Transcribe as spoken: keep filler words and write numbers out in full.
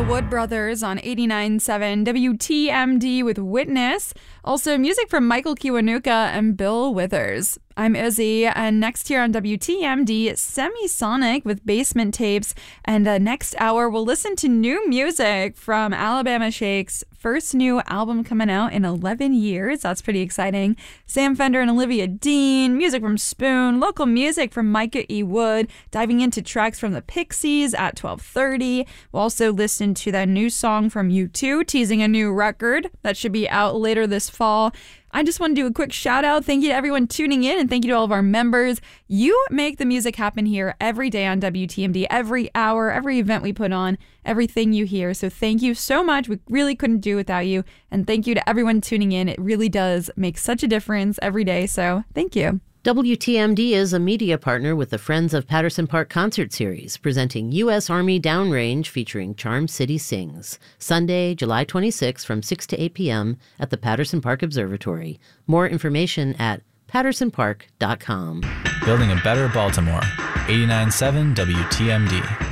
Wood Brothers on eighty-nine point seven W T M D with Witness. Also, music from Michael Kiwanuka and Bill Withers. I'm Izzy, and next here on W T M D, Semisonic with Basement Tapes. And uh, next hour, we'll listen to new music from Alabama Shake's first new album coming out in eleven years. That's pretty exciting. Sam Fender and Olivia Dean, music from Spoon, local music from Micah E. Wood, diving into tracks from the Pixies at twelve thirty. We'll also listen to that new song from U two, teasing a new record that should be out later this fall. I just want to do a quick shout out. Thank you to everyone tuning in, and thank you to all of our members. You make the music happen here every day on W T M D, every hour, every event we put on, everything you hear. So thank you so much. We really couldn't do it without you. And thank you to everyone tuning in. It really does make such a difference every day. So thank you. W T M D is a media partner with the Friends of Patterson Park concert series, presenting U S Army Downrange featuring Charm City Sings, Sunday, July twenty-sixth from six to eight p.m. at the Patterson Park Observatory. More information at patterson park dot com. Building a better Baltimore. eighty-nine point seven W T M D.